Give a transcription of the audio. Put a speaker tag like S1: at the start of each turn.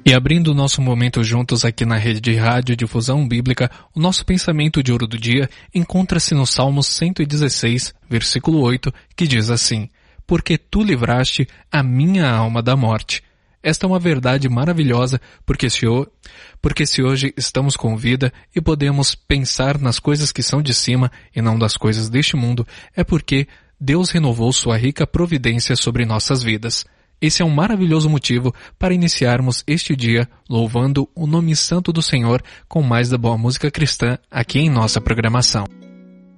S1: E abrindo o nosso momento juntos aqui na rede de rádio Difusão Bíblica, o nosso pensamento de ouro do dia encontra-se no Salmo 116, versículo 8, que diz assim: Porque tu livraste a minha alma da morte. Esta é uma verdade maravilhosa, porque se hoje estamos com vida e podemos pensar nas coisas que são de cima e não das coisas deste mundo, é porque Deus renovou sua rica providência sobre nossas vidas. Esse é um maravilhoso motivo para iniciarmos este dia louvando o nome santo do Senhor com mais da boa música cristã aqui em nossa programação.